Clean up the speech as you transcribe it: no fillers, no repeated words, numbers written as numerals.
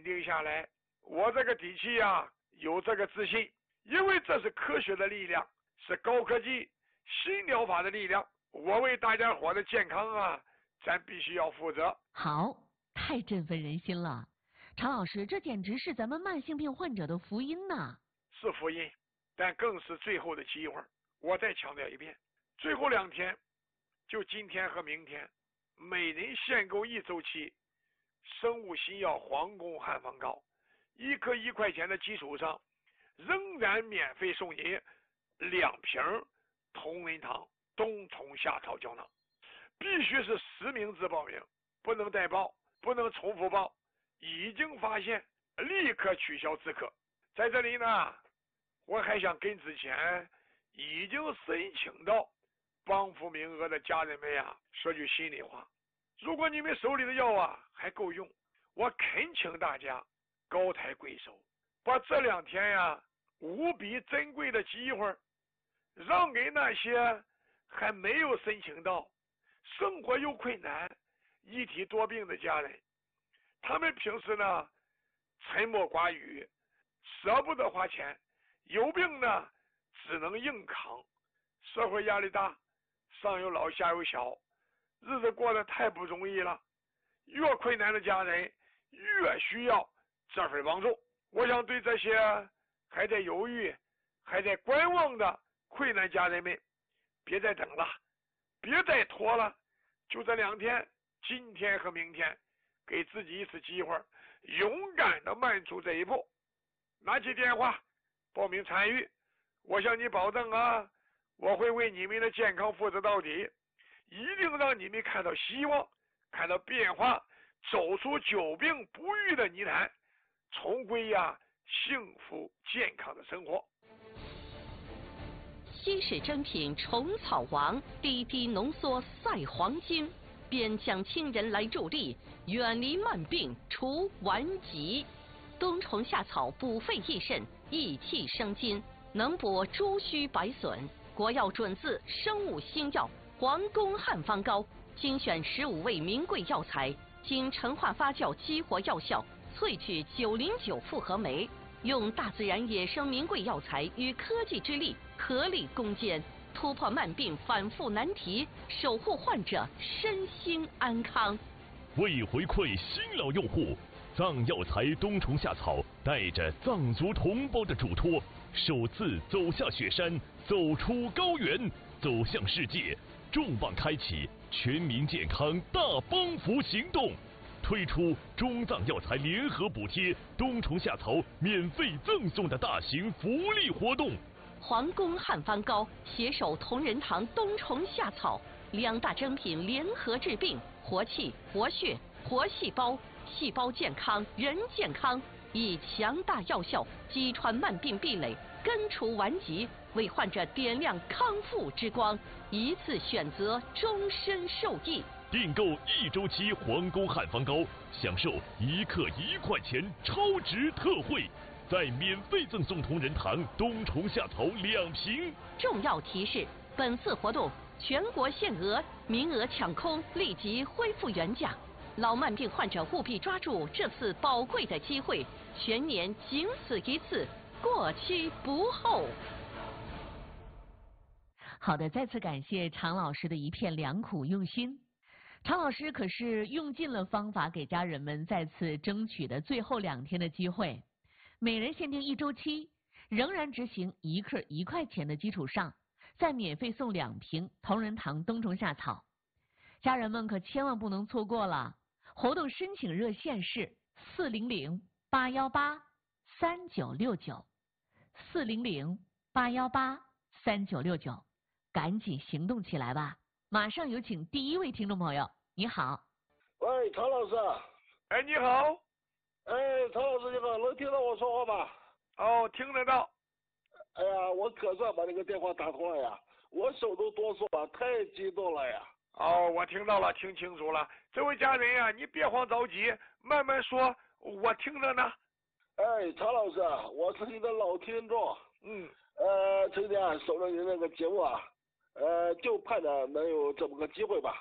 定下来。我这个底气呀，有这个自信，因为这是科学的力量，是高科技新疗法的力量。我为大家伙的健康啊，咱必须要负责。 好，太振奋人心了，常老师，这简直是咱们慢性病患者的福音呐！ 是福音，但更是最后的机会。我再强调一遍，最后2天，就今天和明天，每人限购1周期生物新药皇宫汉方膏，1颗1块钱的基础上，仍然免费送您2瓶同仁堂冬虫夏草胶囊，必须是实名制报名，不能代报，不能重复报，已经发现立刻取消即可。在这里呢，我还想跟之前已经申请到帮扶名额的家人们呀说句心里话，如果你们手里的药啊还够用，我恳请大家高抬贵手，把这2天呀无比珍贵的机会让给那些还没有申请到、生活又困难、一体多病的家人。他们平时呢沉默寡语，舍不得花钱，有病呢只能硬扛，社会压力大，上有老下有小，日子过得太不容易了。越困难的家人越需要这份帮助。我想对这些还在犹豫、还在观望的困难家人们，别再等了，别再拖了，就这2天，今天和明天，给自己一次机会，勇敢的迈出这一步。拿起电话报名参与，我向你保证啊，我会为你们的健康负责到底，一定让你们看到希望，看到变化，走出久病不愈的泥潭，重归幸福健康的生活。 稀世珍品虫草王滴滴浓缩赛黄金，边疆亲人来助力，远离慢病除顽疾。冬虫夏草补肺益肾，益气生津，能补诸虚百损。国药准字生物新药皇宫汉方膏，精选15味名贵药材，经陈化发酵激活药效，萃取909复合酶，用大自然野生名贵药材与科技之力合力攻坚，突破慢病反复难题，守护患者身心安康。 为回馈新老用户，藏药材冬虫夏草带着藏族同胞的嘱托，首次走下雪山，走出高原，走向世界，重磅开启全民健康大帮扶行动，推出中藏药材联合补贴冬虫夏草免费赠送的大型福利活动。 皇宫汉方膏携手同仁堂冬虫夏草2大珍品联合治病，活气、活血、活细胞，细胞健康，人健康，以强大药效击穿慢病壁垒，根除顽疾，为患者点亮康复之光，一次选择，终身受益。 订购1周期皇宫汉方膏，享受1克1块钱超值特惠，再免费赠送同仁堂冬虫夏草2瓶。 重要提示：本次活动全国限额，名额抢空，立即恢复原价。老慢病患者务必抓住这次宝贵的机会，全年仅此一次，过期不候。 好的，再次感谢常老师的一片良苦用心。常老师可是用尽了方法，给家人们再次争取的最后2天的机会，每人限定1周期，仍然执行1克1块钱的基础上，再免费送2瓶同仁堂冬虫夏草。家人们可千万不能错过了，活动申请热线是400-818-3969 400-818-3969，赶紧行动起来吧！马上有请第1位听众朋友。你好。 喂，常老师。 哎，你好。 哎，常老师你好，能听到我说话吗？ 哦，听得到。 哎呀，我可算把这个电话打通了呀，我手都哆嗦了，太激动了呀。 哦，我听到了，听清楚了。这位家人呀，你别慌着急，慢慢说，我听着呢。 哎，常老师，我是你的老听众。曾经守着您那个节目啊，就盼着能有这么个机会吧。